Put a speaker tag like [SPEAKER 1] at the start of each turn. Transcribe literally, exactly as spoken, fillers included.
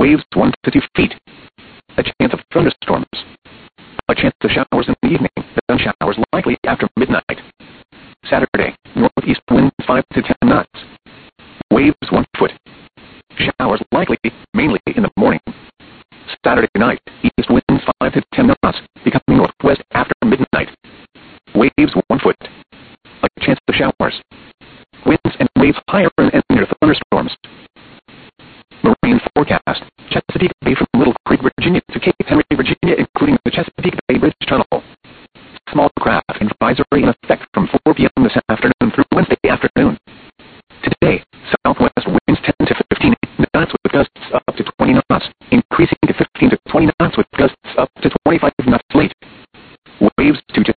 [SPEAKER 1] Waves one to two feet. A chance of thunderstorms. A chance of showers in the evening. Then showers likely after midnight. Saturday, northeast winds five to ten knots. Waves one foot. Showers likely, mainly in the morning. Saturday night, east winds five to ten knots, becoming northwest after midnight. Waves one foot. A chance of showers. Winds and waves higher and near thunderstorms. Marine forecast. Chesapeake Bay from Little Creek, Virginia to Cape Henry, Virginia, including the Chesapeake Bay Bridge Tunnel. Small craft advisory in effect from four p.m. this afternoon through Wednesday afternoon. Today, southwest winds ten to fifteen knots with gusts up to twenty knots, increasing to fifteen to twenty knots with gusts up to twenty-five knots late. Waves two to